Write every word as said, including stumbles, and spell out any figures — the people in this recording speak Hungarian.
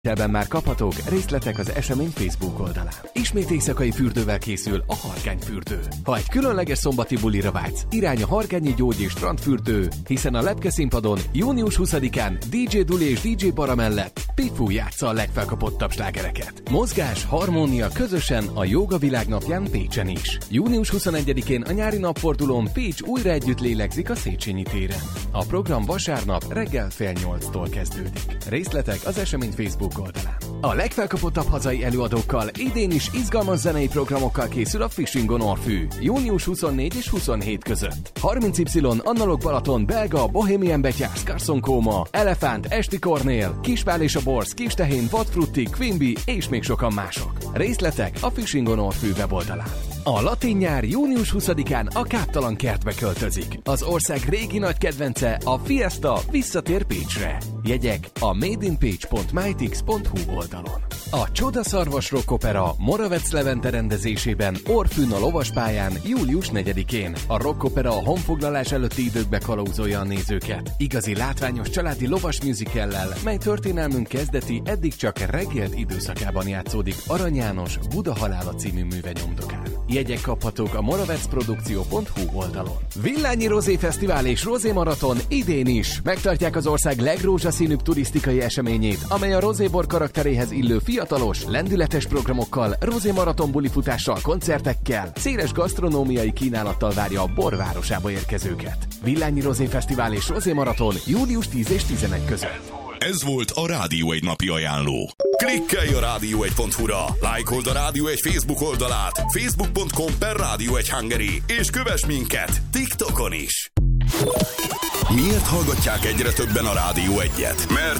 Ebben már kaphatók részletek az esemény Facebook oldalán. Ismét éjszakai fürdővel készül a Hargányfürdő. Ha egy különleges szombati bulira vágysz, irány a Hargányi Gyógy és Strandfürdő, hiszen a Lepke színpadon június huszadikán dé dzsé Duli és dé dzsé Bara mellett Pifu játsza a legfelkapottabb slágereket. Mozgás, harmónia közösen a Jóga Világnapján Pécsen is. június huszonegyedikén a nyári napfordulón Pécs újra együtt lélegzik a Széchenyi téren. A program vasárnap reggel fél nyolctól kezdődik. Részletek az esemény Facebook oldalán. A legfelkapottabb hazai előadókkal idén is izgalmas zenei programokkal készül a Fishing on Orfű, június huszonnégy és huszonhét között. harminc Y, Annalok Balaton, Belga, Bohemian Betyárs, Carson Kóma, Elefánt, Esti Kornél, Kispál és a Borz, Kistehén, Vadfrutti, Quimby és még sokan mások. Részletek a Fishing on Orfű weboldalán. A latin nyár június huszadikán a Káptalan kertbe költözik. Az ország régi nagy kedvence, a Fiesta visszatér Pécsre. Jegyek a madeinpage pont mytix pont hu oldalon. A Csodaszarvas Rock Opera Moravec Levente rendezésében Orfűn a lovaspályán július negyedikén. A Rock Opera a honfoglalás előtti időkbe kalauzolja a nézőket. Igazi látványos családi lovas musicallel, mely történelmünk kezdeti, eddig csak regélt időszakában játszódik Arany János Buda halála című műve nyomdokán. Jegyek kaphatók a moravecprodukció pont hu oldalon. Villányi Rozé Fesztivál és Rozé Maraton idén is megtartják az ország legrózsaszínűbb turisztikai eseményét, amely a rozébor karakteréhez illő fiatalos, lendületes programokkal, Rozé Maraton bulifutással, koncertekkel, széles gasztronómiai kínálattal várja a borvárosába érkezőket. Villányi Rozé Fesztivál és Rozé Maraton július tíz és tizenegy között. Ez volt a Rádió egy napi ajánló. Klikkelj a rádió egy pont hu-ra, lájkold a Rádió egy Facebook oldalát, facebook pont com per rádió egy hungary, és kövess minket TikTokon is. Miért hallgatják egyre többen a Rádió egyet? Mert